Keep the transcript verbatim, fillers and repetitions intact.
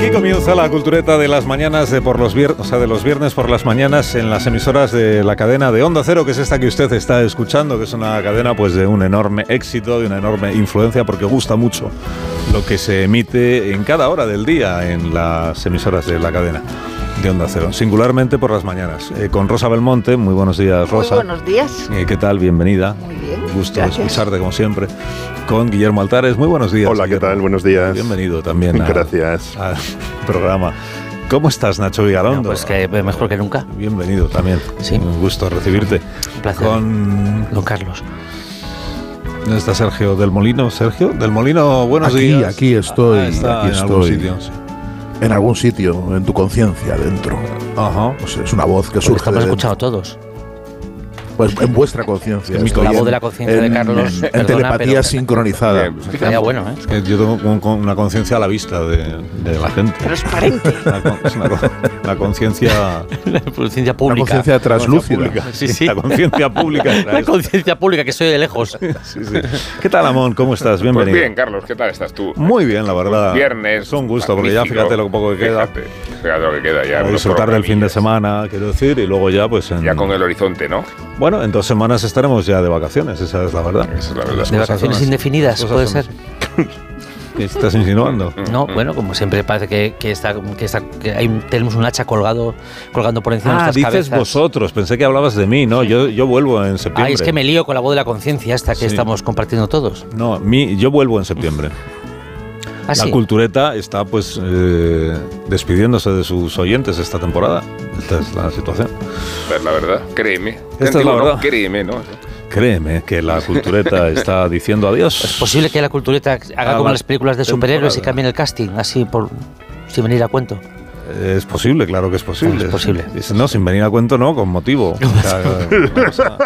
Aquí comienza la cultureta de las mañanas de por los viernes, o sea, de los viernes por las mañanas en las emisoras de la cadena de Onda Cero, que es esta que usted está escuchando, que es una cadena pues de un enorme éxito, de una enorme influencia, porque gusta mucho lo que se emite en cada hora del día en las emisoras de la cadena de Onda Cero, singularmente por las mañanas. Eh, con Rosa Belmonte, muy buenos días, Rosa. Muy buenos días. Eh, ¿Qué tal? Bienvenida. Muy bien. Gusto Gracias. escucharte como siempre. Con Guillermo Altares, muy buenos días. Hola, ¿qué Guillermo. tal? Buenos días. Bienvenido también. A, Gracias. Al programa. ¿Cómo estás, Nacho Vigalondo? No, pues que mejor que nunca. Bienvenido también. Sí. Un gusto recibirte. Un placer. Con Don Carlos. ¿Dónde está Sergio del Molino? Sergio del Molino, buenos aquí, días. Aquí estoy. Ah, está aquí en estoy. algún sitio, sí. En algún sitio, en tu conciencia, dentro. Ajá. No sé, es una voz que Pues surge estamos de escuchando todos. Pues en vuestra conciencia. En mi Estoy La voz en- de la conciencia de en- Carlos, En, perdona, telepatía pero- sincronizada. Estaría bueno, ¿eh? Es que yo tengo con- con una conciencia a la vista de, de la gente. Transparente. La, con- es una, con- la conciencia La conciencia Una pública. conciencia translúcida. pública. Sí, sí. La conciencia pública. era La esto. conciencia pública, que soy de lejos. Sí, sí. ¿Qué tal, Amón? ¿Cómo estás? Pues Bienvenido. bien, Carlos, ¿qué tal estás tú? Muy bien, la verdad. Viernes. Es un gusto, porque ya magnífico. fíjate lo poco que queda. Fíjate, fíjate lo que queda ya. A unos disfrutar del fin de programillas. semana, quiero decir, y luego ya, pues. En, Ya con el horizonte, ¿no? Bueno, en dos semanas estaremos ya de vacaciones, esa es la verdad. Esa es la verdad. Las De cosas vacaciones son así. indefinidas, Las puede cosas ser. son así. ¿Qué estás insinuando? No, bueno, como siempre parece que, que, está, que, está, que hay, tenemos un hacha colgado, colgando por encima Ah, de nuestras dices cabezas. vosotros, pensé que hablabas de mí, ¿no? Yo, yo vuelvo en septiembre. Ay, es que me lío con la voz de la conciencia esta que Sí. estamos compartiendo todos. No, mi, yo vuelvo en septiembre. ¿Ah, La sí? cultureta está, pues, eh, despidiéndose de sus oyentes esta temporada. Esta es la situación. Pues la verdad, créeme. Esta es la Antiguo, ¿no? verdad. Créeme, ¿no? Créeme que la cultureta está diciendo adiós. ¿Es posible que la cultureta haga Ah, como la las películas de superhéroes y temporada. cambien el casting, así por sin venir a cuento? Es posible, claro que es posible. Es posible. Es- No, sin venir a cuento, no, con motivo. O sea, vamos a-